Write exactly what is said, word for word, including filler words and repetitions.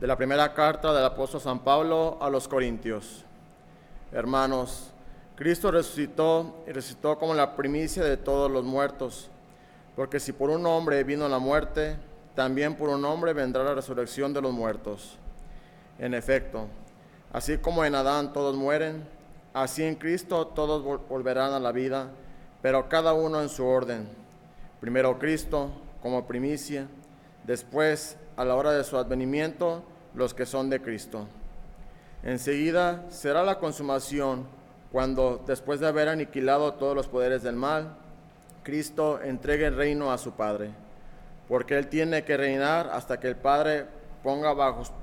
De la primera carta del apóstol San Pablo a los Corintios. Hermanos, Cristo resucitó y resucitó como la primicia de todos los muertos, porque si por un hombre vino la muerte, también por un hombre vendrá la resurrección de los muertos. En efecto, así como en Adán todos mueren, así en Cristo todos volverán a la vida, pero cada uno en su orden. Primero Cristo como primicia, después, a la hora de su advenimiento, los que son de Cristo. Enseguida será la consumación, cuando, después de haber aniquilado todos los poderes del mal, Cristo entregue el reino a su Padre, porque Él tiene que reinar hasta que el Padre ponga bajo,